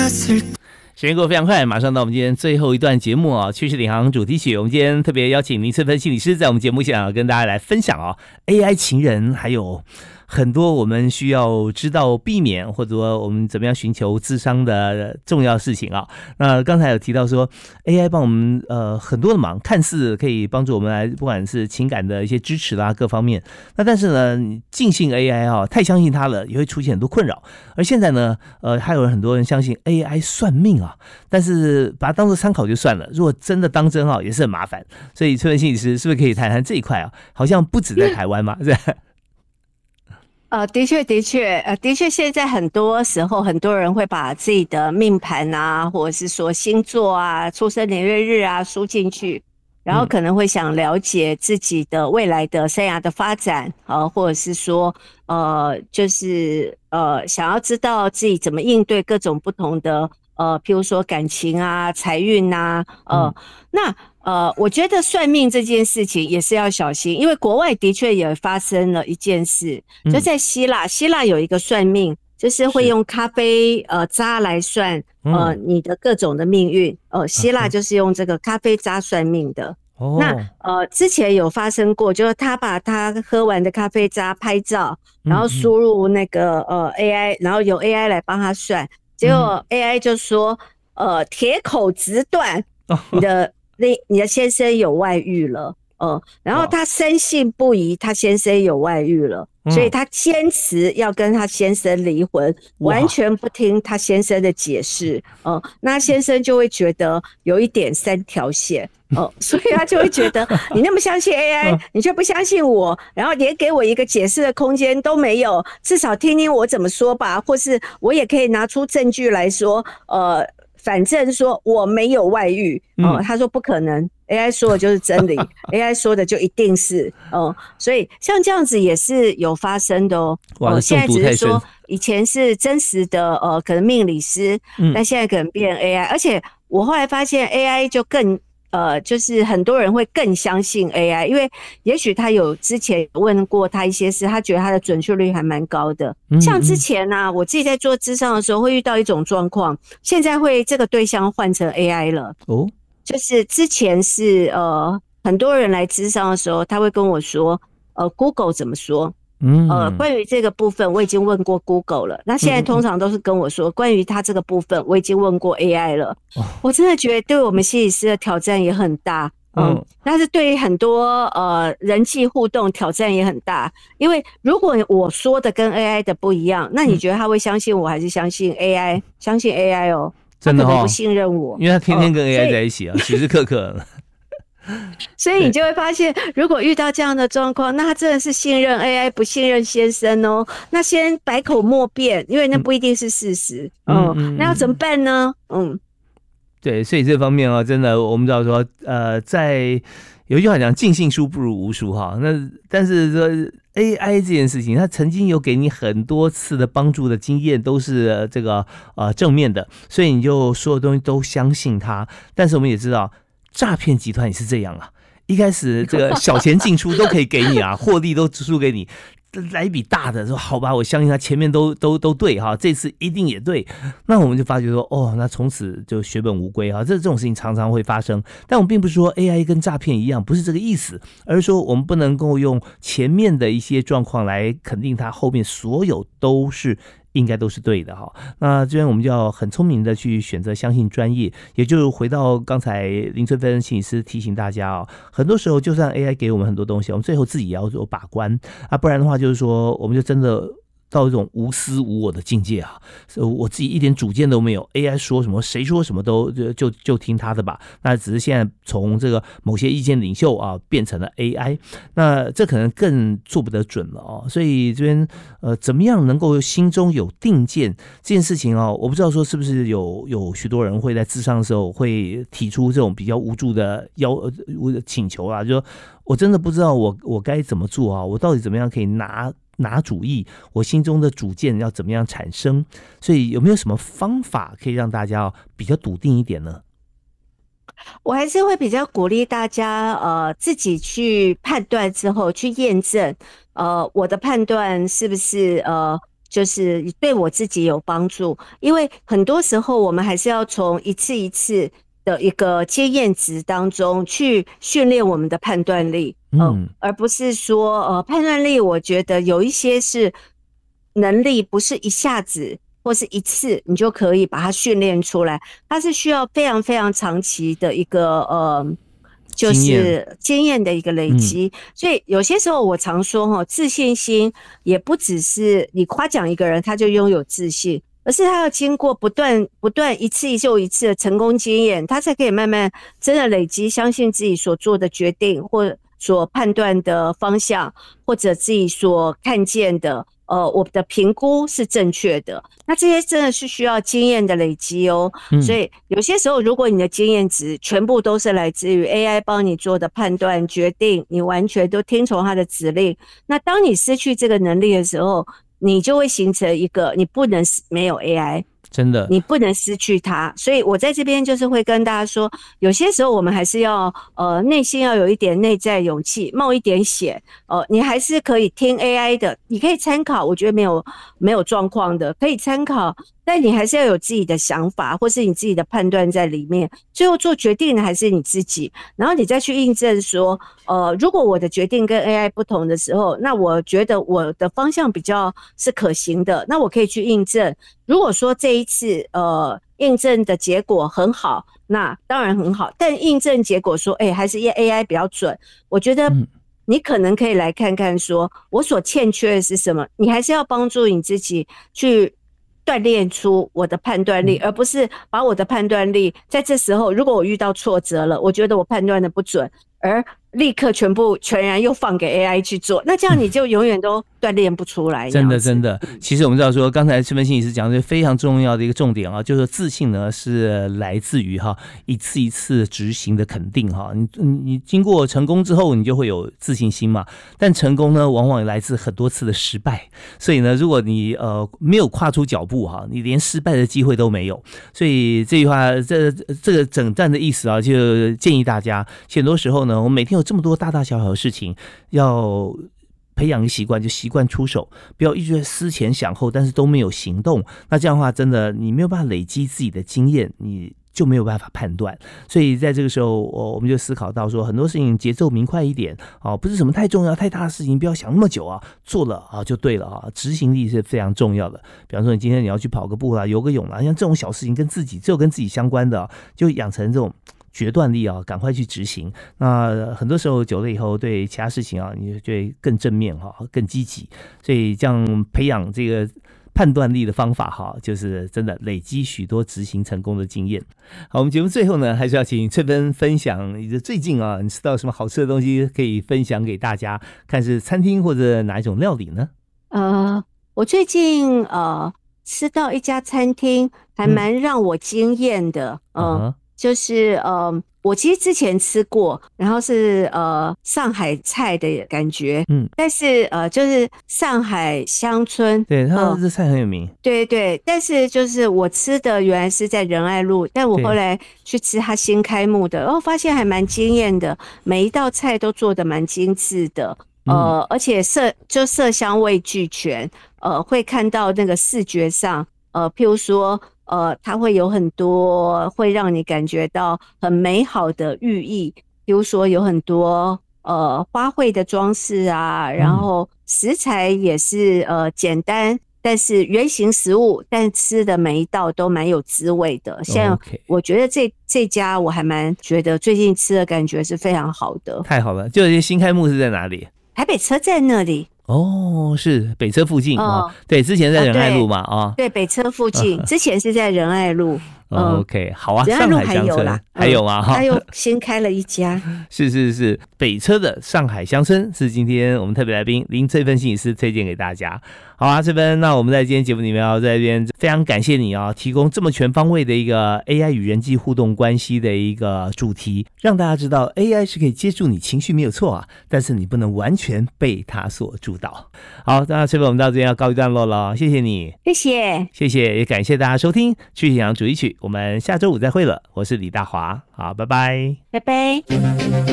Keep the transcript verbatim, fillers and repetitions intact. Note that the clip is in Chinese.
时间过得非常快，马上到我们今天最后一段节目啊，趋势领航主题曲。我们今天特别邀请林翠芬心理师在我们节目现场跟大家来分享啊 ，A I 情人，还有很多我们需要知道避免，或者说我们怎么样寻求咨商的重要事情啊。那刚才有提到说 A I 帮我们呃很多的忙，看似可以帮助我们来不管是情感的一些支持啦各方面，那但是呢，尽信 A I 啊，太相信它了，也会出现很多困扰。而现在呢，呃，还有很多人相信 A I 算命啊，但是把它当作参考就算了，如果真的当真啊，也是很麻烦。所以翠芬心理师是不是可以谈谈这一块啊？好像不止在台湾嘛，是吧？ 呃，的确，的确，呃，的确，现在很多时候，很多人会把自己的命盘啊，或者是说星座啊、出生年月日啊输进去，然后可能会想了解自己的未来的生涯的发展，呃，或者是说，呃，就是呃，想要知道自己怎么应对各种不同的，呃，譬如说感情啊、财运啊，呃，嗯、那。呃，我觉得算命这件事情也是要小心，因为国外的确也发生了一件事，就在希腊，希腊有一个算命，就是会用咖啡呃渣来算呃你的各种的命运，呃，希腊就是用这个咖啡渣算命的。哦、那呃之前有发生过，就是他把他喝完的咖啡渣拍照，然后输入那个呃 A I， 然后由 A I 来帮他算，结果 A I 就说呃铁口直断你的。你你的先生有外遇了，呃，然后他深信不疑，他先生有外遇了，所以他坚持要跟他先生离婚，完全不听他先生的解释，呃，那先生就会觉得有一点三条线，呃，所以他就会觉得你那么相信 A I， 你却不相信我，然后连给我一个解释的空间都没有，至少听听我怎么说吧，或是我也可以拿出证据来说，呃。反正说我没有外遇，哦、呃，他说不可能 ，A I 说的就是真理，A I 说的就一定是，哦、呃，所以像这样子也是有发生的哦。 哇， 现在只是说以前是真实的，呃，可能命理师，嗯、但现在可能变 A I， 而且我后来发现 A I 就更。呃，就是很多人会更相信 A I， 因为也许他有之前问过他一些事，他觉得他的准确率还蛮高的。嗯嗯像之前啊，我自己在做諮商的时候会遇到一种状况，现在会这个对象换成 A I 了。哦，就是之前是呃很多人来諮商的时候，他会跟我说，呃 ，Google 怎么说？嗯，呃，关于这个部分我已经问过 Google 了，那现在通常都是跟我说，关于他这个部分我已经问过 A I 了。哦、我真的觉得对我们心理师的挑战也很大，嗯，嗯但是对于很多呃人际互动挑战也很大，因为如果我说的跟 A I 的不一样，那你觉得他会相信我还是相信 A I？、嗯、相信 A I 哦， 真的哦， 他可能不信任我， 因为他天天跟 A I 在一起啊，时时刻刻。 所以你就会发现，如果遇到这样的状况，那他真的是信任 A I， 不信任先生哦。那先百口莫辩，因为那不一定是事实。嗯，嗯那要怎么办呢？嗯， 对，所以这方面啊，真的我们知道说，呃，在有一句话讲“尽信书不如无书”哈。那但是说 A I 这件事情，它曾经有给你很多次的帮助的经验，都是这个呃正面的，所以你就所有东西都相信它。但是我们也知道。诈骗集团也是这样啊，一开始这个小钱进出都可以给你啊，获利都支出给你，来一笔大的说好吧，我相信他前面都都都对哈，这次一定也对，那我们就发觉说哦，那从此就血本无归哈，这这种事情常常会发生。但我们并不是说 A I 跟诈骗一样，不是这个意思，而是说我们不能够用前面的一些状况来肯定它后面所有都是。应该都是对的哈，那这边我们就要很聪明的去选择相信专业，也就是回到刚才林翠芬心理师提醒大家哦，很多时候就算 A I 给我们很多东西，我们最后自己也要做把关啊，不然的话就是说我们就真的。到一种无私无我的境界啊！我自己一点主见都没有 ，A I 说什么，谁说什么都就就就听他的吧。那只是现在从这个某些意见领袖啊变成了 A I， 那这可能更做不得准了哦。所以这边呃，怎么样能够心中有定见这件事情哦，我不知道说是不是有有许多人会在諮商的时候会提出这种比较无助的要呃请求啊，就说我真的不知道我我该怎么做啊，我到底怎么样可以拿。拿主意，我心中的主见要怎么样产生？所以有没有什么方法可以让大家比较笃定一点呢？ 我还是会比较鼓励大家，呃，自己去判断之后去验证，呃，我的判断是不是呃就是对我自己有帮助，因为很多时候我们还是要从一次一次的一个经验值当中去训练我们的判断力，嗯、呃，而不是说呃判断力，我觉得有一些是能力不是一下子或是一次你就可以把它训练出来，它是需要非常非常长期的一个呃。就是经验的一个累积、嗯、所以有些时候我常说自信心也不只是你夸奖一个人他就拥有自信，而是他要经过不断不断一次又一次的成功经验，他才可以慢慢真的累积相信自己所做的决定或所判断的方向，或者自己所看见的呃，我的评估是正确的，那这些真的是需要经验的累积哦、嗯。所以有些时候，如果你的经验值全部都是来自于 A I 帮你做的判断决定，你完全都听从它的指令，那当你失去这个能力的时候，你就会形成一个你不能没有 A I。 真的， 你不能失去它，所以我在这边就是会跟大家说，有些时候我们还是要呃内心要有一点内在勇气，冒一点险，呃，你还是可以听 A I 的，你可以参考，我觉得没有没有状况的，可以参考，但你还是要有自己的想法，或是你自己的判断在里面，最后做决定的还是你自己，然后你再去印证说，呃，如果我的决定跟 A I 不同的时候，那我觉得我的方向比较是可行的，那我可以去印证。如果说这一次呃印证的结果很好，那当然很好，但印证结果说哎、欸、还是 A I 比较准，我觉得你可能可以来看看说我所欠缺的是什么，你还是要帮助你自己去锻炼出我的判断力、嗯、而不是把我的判断力在这时候如果我遇到挫折了，我觉得我判断的不准，而立刻全部全然又放给 A I 去做，那这样你就永远都锻炼不出来。 真的真的，其实我们知道说，刚才赤芬心理师讲的非常重要的一个重点啊，就是自信呢是来自于哈一次一次执行的肯定哈。你你经过成功之后，你就会有自信心嘛。但成功呢，往往来自很多次的失败，所以呢，如果你呃没有跨出脚步哈，你连失败的机会都没有。所以这句话，这这个整段的意思啊，就建议大家，很多时候呢，我们每天有这么多大大小小的事情要培养一个习惯，就习惯出手，不要一直思前想后，但是都没有行动。那这样的话，真的你没有办法累积自己的经验，你就没有办法判断。所以在这个时候，我们就思考到说，很多事情节奏明快一点啊，不是什么太重要、太大的事情，不要想那么久啊，做了啊就对了啊。执行力是非常重要的。比方说，你今天你要去跑个步啦、游个泳啦，像这种小事情跟自己只有跟自己相关的，就养成这种决断力啊，赶快去执行。那很多时候久了以后，对其他事情啊，你就会更正面哈，更积极。所以这样培养这个判断力的方法哈，就是真的累积许多执行成功的经验。好，我们节目最后呢，还是要请翠芬分享你的最近啊，你吃到什么好吃的东西可以分享给大家，看是餐厅或者哪一种料理呢？ 呃，我最近呃吃到一家餐厅，还蛮让我惊艳的，嗯。呃 uh-huh. 就是呃，我其实之前吃过，然后是呃上海菜的感觉，嗯，但是呃就是上海乡村， 对，它这菜很有名，呃， 对对，但是就是我吃的原来是在仁爱路，但我后来去吃它新开幕的，然后发现还蛮惊艳的，每一道菜都做得蛮精致的，呃，嗯，而且色就色香味俱全，呃，会看到那个视觉上，呃，譬如说。呃，它会有很多会让你感觉到很美好的寓意，比如说有很多呃花卉的装饰啊，然后食材也是呃简单，但是原型食物，但吃的每一道都蛮有滋味的。像我觉得这这家我还蛮觉得最近吃的感觉是非常好的。 太好了，就这新开幕是在哪里？ 台北车站那里。 哦，是北车附近啊，哦，对，之前在仁爱路嘛，啊， 哦，对，北车附近，之前是在仁爱路。 嗯、OK， 好啊， 仁爱路还有啦， 还有吗？ 他又新开了一家。 是是是，北车的上海乡村是今天我们特别来宾林翠芬心理师推荐给大家。好啊，翠芬，那我们在今天节目里面要在这边非常感谢你啊，提供这么全方位的一个 A I 与人际互动关系的一个主题，让大家知道 A I 是可以接住你情绪没有错啊，但是你不能完全被它所主导。好，那翠芬，我们到这边要告一段落了，谢谢你， 谢谢， 谢谢，也感谢大家收听《去想主题曲》，我们下周五再会了，我是李大华，好，拜拜， 拜拜。